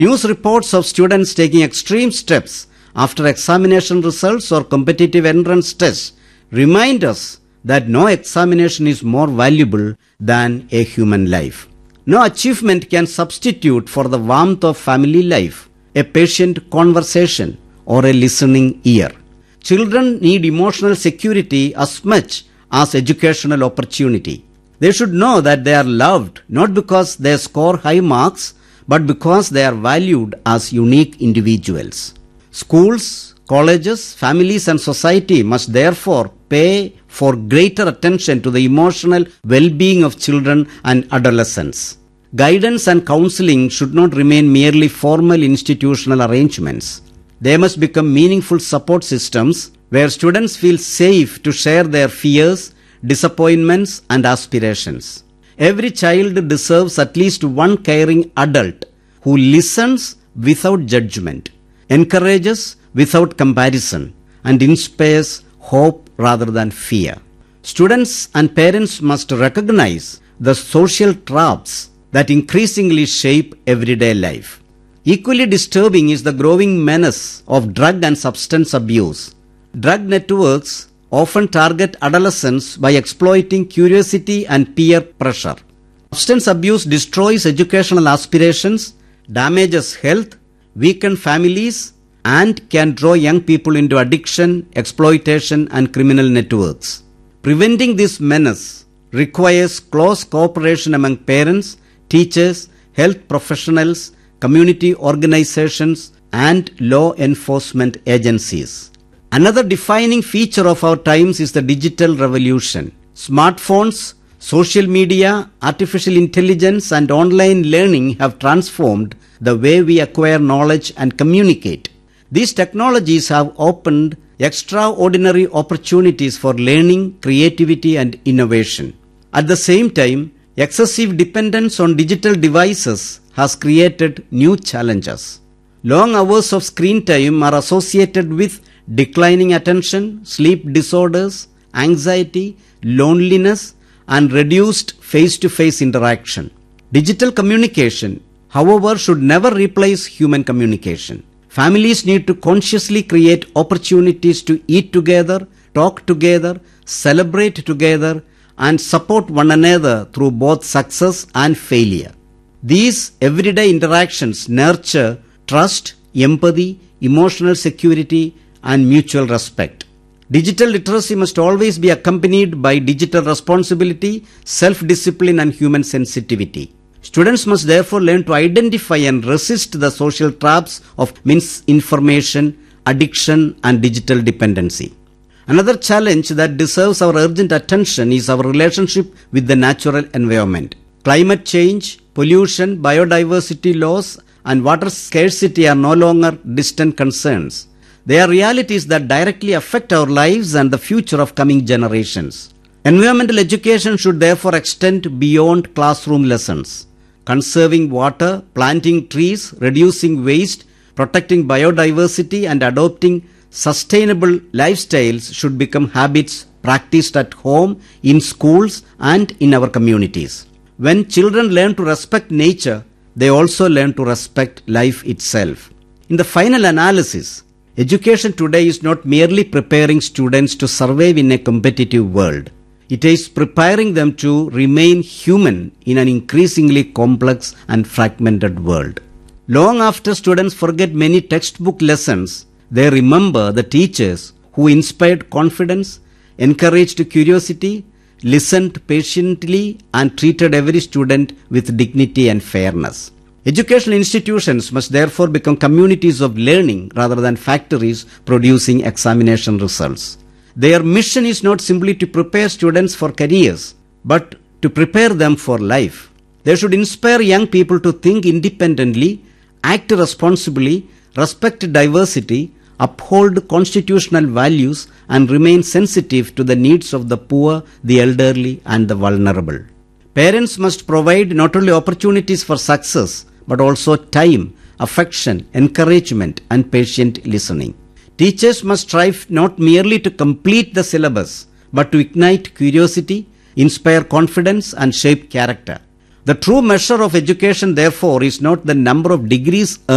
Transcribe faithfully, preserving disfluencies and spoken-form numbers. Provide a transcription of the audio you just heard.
News reports of students taking extreme steps after examination results or competitive entrance tests remind us that no examination is more valuable than a human life. No achievement can substitute for the warmth of family life, a patient conversation, or a listening ear. Children need emotional security as much as educational opportunity. They should know that they are loved not because they score high marks, but because they are valued as unique individuals. Schools, colleges, families, and society must therefore pay for greater attention to the emotional well-being of children and adolescents. Guidance and counseling should not remain merely formal institutional arrangements. They must become meaningful support systems where students feel safe to share their fears, disappointments, and aspirations. Every child deserves at least one caring adult who listens without judgment, encourages without comparison, and inspires hope rather than fear. Students and parents must recognize the social traps that increasingly shape everyday life. Equally disturbing is the growing menace of drug and substance abuse. Drug networks often target adolescents by exploiting curiosity and peer pressure. Substance abuse destroys educational aspirations, damages health, weakens families, and can draw young people into addiction, exploitation, and criminal networks. Preventing this menace requires close cooperation among parents, teachers, health professionals, community organizations, and law enforcement agencies. Another defining feature of our times is the digital revolution. Smartphones, social media, artificial intelligence, and online learning have transformed the way we acquire knowledge and communicate. These technologies have opened extraordinary opportunities for learning, creativity, and innovation. At the same time, excessive dependence on digital devices has created new challenges. Long hours of screen time are associated with declining attention, sleep disorders, anxiety, loneliness, and reduced face-to-face interaction. Digital communication, however, should never replace human communication. Families need to consciously create opportunities to eat together, talk together, celebrate together, and support one another through both success and failure. These everyday interactions nurture trust, empathy, emotional security, and mutual respect. Digital literacy must always be accompanied by digital responsibility, self-discipline, and human sensitivity. Students must therefore learn to identify and resist the social traps of misinformation, addiction, and digital dependency. Another challenge that deserves our urgent attention is our relationship with the natural environment. Climate change, pollution, biodiversity loss, and water scarcity are no longer distant concerns. They are realities that directly affect our lives and the future of coming generations. Environmental education should therefore extend beyond classroom lessons. Conserving water, planting trees, reducing waste, protecting biodiversity, and adopting sustainable lifestyles should become habits practiced at home, in schools, and in our communities. When children learn to respect nature, they also learn to respect life itself. In the final analysis, education today is not merely preparing students to survive in a competitive world. It is preparing them to remain human in an increasingly complex and fragmented world. Long after students forget many textbook lessons, they remember the teachers who inspired confidence, encouraged curiosity, listened patiently, and treated every student with dignity and fairness. Educational institutions must therefore become communities of learning rather than factories producing examination results. Their mission is not simply to prepare students for careers, but to prepare them for life. They should inspire young people to think independently, act responsibly, respect diversity, uphold constitutional values, and remain sensitive to the needs of the poor, the elderly, and the vulnerable. Parents must provide not only opportunities for success, but also time, affection, encouragement, and patient listening. Teachers must strive not merely to complete the syllabus, but to ignite curiosity, inspire confidence, and shape character. The true measure of education, therefore, is not the number of degrees earned,